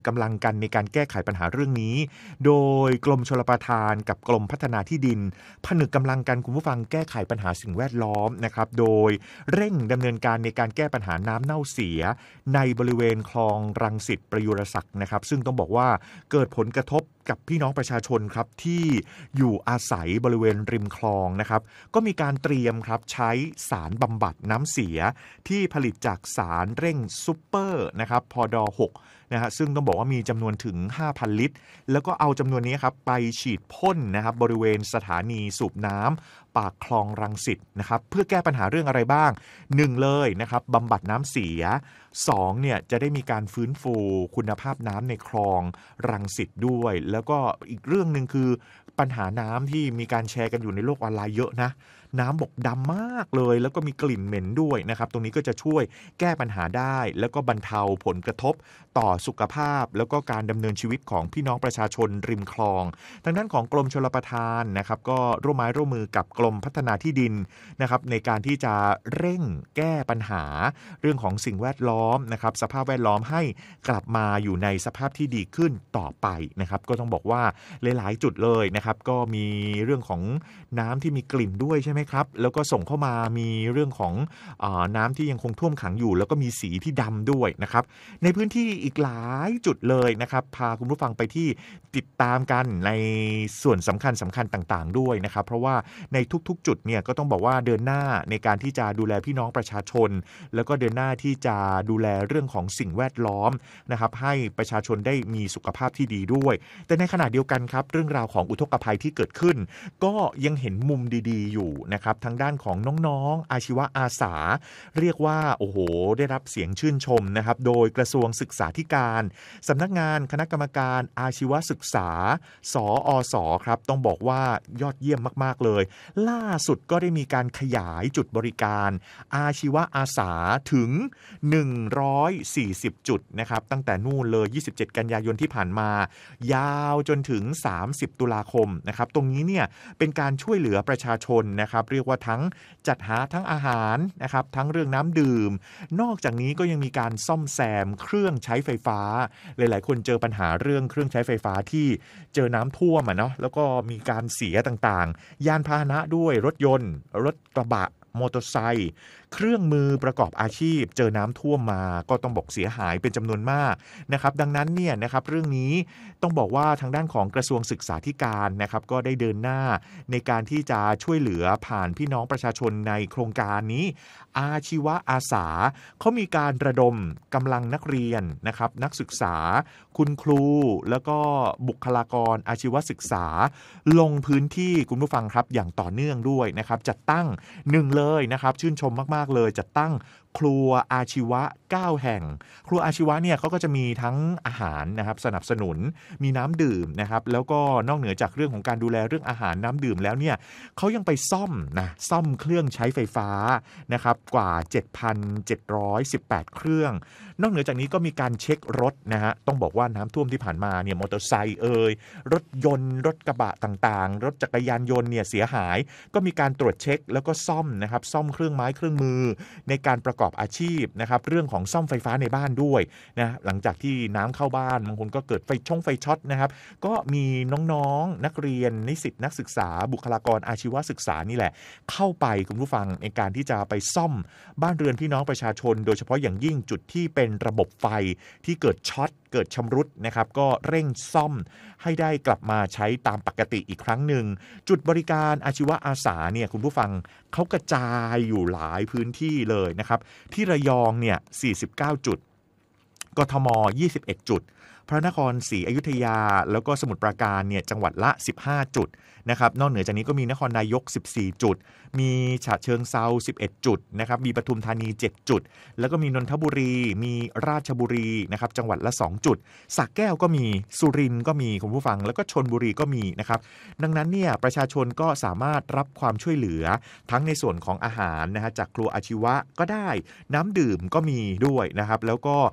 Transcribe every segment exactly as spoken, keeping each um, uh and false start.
กำลังกันในการแก้ไขปัญหาเรื่องนี้โดยกรมชลประทานกับกรมพัฒนาที่ดินผนึกกำลังกันคุณผู้ฟังแก้ไขปัญหาสิ่งแวดล้อมนะครับโดยเร่งดำเนินการในการแก้ปัญหาน้ำเน่าเสียในบริเวณคลองรังสิตประยุรศักดิ์นะครับซึ่งต้องบอกว่าเกิดผลกระทบกับพี่น้องประชาชนครับที่อยู่อาศัยบริเวณริมคลองนะครับก็มีการเตรียมครับใช้สารบำบัดน้ำเสียที่ผลิตจากสารเร่งซูเปอร์นะครับพอดอหกนะฮะซึ่งต้องบอกว่ามีจำนวนถึง ห้าพัน ลิตรแล้วก็เอาจำนวนนี้ครับไปฉีดพ่นนะครับบริเวณสถานีสูบน้ำปากคลองรังสิตนะครับเพื่อแก้ปัญหาเรื่องอะไรบ้างหนึ่งเลยนะครับบำบัดน้ำเสียสองเนี่ยจะได้มีการฟื้นฟูคุณภาพน้ำในคลองรังสิตด้วยแล้วก็อีกเรื่องนึงคือปัญหาน้ำที่มีการแชร์กันอยู่ในโลกออนไลน์เยอะนะน้ำบอกดำมากเลยแล้วก็มีกลิ่นเหม็นด้วยนะครับตรงนี้ก็จะช่วยแก้ปัญหาได้แล้วก็บรรเทาผลกระทบต่อสุขภาพแล้วก็การดำเนินชีวิตของพี่น้องประชาชนริมคลองทางด้านของกรมชลประทานนะครับก็ร่วมไม้ร่วมมือกับกรมพัฒนาที่ดินนะครับในการที่จะเร่งแก้ปัญหาเรื่องของสิ่งแวดล้อมนะครับสภาพแวดล้อมให้กลับมาอยู่ในสภาพที่ดีขึ้นต่อไปนะครับก็ต้องบอกว่าหลายๆจุดเลยนะครับก็มีเรื่องของน้ำที่มีกลิ่นด้วยใช่ไหมครับแล้วก็ส่งเข้ามามีเรื่องของเอ่อน้ำที่ยังคงท่วมขังอยู่แล้วก็มีสีที่ดำด้วยนะครับในพื้นที่อีกหลายจุดเลยนะครับพาคุณผู้ฟังไปที่ติดตามกันในส่วนสำคัญสำคัญต่างๆด้วยนะครับเพราะว่าในทุกๆจุดเนี่ยก็ต้องบอกว่าเดินหน้าในการที่จะดูแลพี่น้องประชาชนแล้วก็เดินหน้าที่จะดูแลเรื่องของสิ่งแวดล้อมนะครับให้ประชาชนได้มีสุขภาพที่ดีด้วยแต่ในขณะเดียวกันครับเรื่องราวของอุทกภัยที่เกิดขึ้นก็ยังเห็นมุมดีๆอยู่นะครับทางด้านของน้องๆอาชีวะอาสาเรียกว่าโอ้โหได้รับเสียงชื่นชมนะครับโดยกระทรวงศึกษาธิการสำนักงานคณะกรรมการอาชีวศึกษาสอสครับต้องบอกว่ายอดเยี่ยมมากๆเลยล่าสุดก็ได้มีการขยายจุดบริการอาชีวะอาสาถึงหนึ่งร้อยสี่สิบจุดนะครับตั้งแต่นู่นเลยยี่สิบเจ็ดกันยายนที่ผ่านมายาวจนถึงสามสิบตุลาคมนะครับตรงนี้เนี่ยเป็นการช่วยเหลือประชาชนนะครับเรียกว่าทั้งจัดหาทั้งอาหารนะครับทั้งเรื่องน้ำดื่มนอกจากนี้ก็ยังมีการซ่อมแซมเครื่องใช้ไฟฟ้าหลายๆคนเจอปัญหาเรื่องเครื่องใช้ไฟฟ้าที่เจอน้ำท่วมอ่ะเนาะแล้วก็มีการเสียต่างๆยานพาหนะด้วยรถยนต์รถกระบะมอเตอร์ไซค์เครื่องมือประกอบอาชีพเจอน้ำท่วมมาก็ต้องบอกเสียหายเป็นจำนวนมากนะครับดังนั้นเนี่ยนะครับเรื่องนี้ต้องบอกว่าทางด้านของกระทรวงศึกษาธิการนะครับก็ได้เดินหน้าในการที่จะช่วยเหลือผ่านพี่น้องประชาชนในโครงการนี้อาชีวะอาสาเขามีการระดมกำลังนักเรียนนะครับนักศึกษาคุณครูแล้วก็บุคลากรอาชีวศึกษาลงพื้นที่คุณผู้ฟังครับอย่างต่อเนื่องด้วยนะครับจัดตั้งหนึ่งเลยนะครับชื่นชมมากๆเลยจัดตั้งครัวอาชีวะเก้าแห่งครัวอาชีวะเนี่ยเขาก็จะมีทั้งอาหารนะครับสนับสนุนมีน้ำดื่มนะครับแล้วก็นอกเหนือจากเรื่องของการดูแลเรื่องอาหารน้ำดื่มแล้วเนี่ยเขายังไปซ่อมนะซ่อมเครื่องใช้ไฟฟ้านะครับกว่า เจ็ดพันเจ็ดร้อยสิบแปด เครื่องนอกเหนือจากนี้ก็มีการเช็ครถนะฮะต้องบอกว่าน้ำท่วมที่ผ่านมาเนี่ยมอเตอร์ไซค์เอ่ยรถยนต์รถกระบะต่างๆรถจักรยานยนต์เนี่ยเสียหายก็มีการตรวจเช็คแล้วก็ซ่อมนะครับซ่อมเครื่องไม้เครื่องมือในการประกอบอาชีพนะครับเรื่องของซ่อมไฟฟ้าในบ้านด้วยนะหลังจากที่น้ำเข้าบ้านบางคนก็เกิดไฟช่องไฟช็อตนะครับก็มีน้องๆนักเรียนนิสิตนักศึกษาบุคลากรอาชีวศึกษานี่แหละเข้าไปคุณผู้ฟังในการที่จะไปซ่อมบ้านเรือนพี่น้องประชาชนโดยเฉพาะอย่างยิ่งจุดที่เป็นระบบไฟที่เกิดช็อตเกิดชำรุดนะครับก็เร่งซ่อมให้ได้กลับมาใช้ตามปกติอีกครั้งหนึ่งจุดบริการอาชีวะอาสาเนี่ยคุณผู้ฟังเขากระจายอยู่หลายพื้นที่เลยนะครับที่ระยองเนี่ยสี่สิบเก้าจุดกทมยี่สิบเอ็ดจุดพระนครศรีอยุธยาแล้วก็สมุทรปราการเนี่ยจังหวัดละสิบห้าจุดนะครับนอกเหนือจากนี้ก็มีนครนายกสิบสี่จุดมีฉะเชิงเทราสิบเอ็ดจุดนะครับมีปทุมธานีเจ็ดจุดแล้วก็มีนนทบุรีมีราชบุรีนะครับจังหวัดละสองจุดสระแก้วก็มีสุรินทร์ก็มีคุณผู้ฟังแล้วก็ชลบุรีก็มีนะครับดังนั้นเนี่ยประชาชนก็สามารถรับความช่วยเหลือทั้งในส่วนของอาหารนะฮะจากครัวอาชีวะก็ได้น้ำดื่มก็มีด้วยนะครับแล้วก็อยาก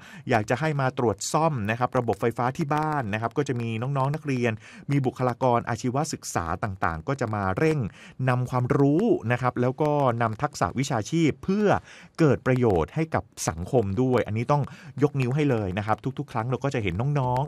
จะให้มาตรวจซ่อมนะครับระบบไฟฟ้าที่บ้านนะครับก็จะมีน้องๆ น, นักเรียนมีบุคลากรอาชีวศึกษาต่างๆก็จะมาเร่งนำความรู้นะครับแล้วก็นำทักษะวิชาชีพเพื่อเกิดประโยชน์ให้กับสังคมด้วยอันนี้ต้องยกนิ้วให้เลยนะครับทุกๆครั้งเราก็จะเห็นน้อง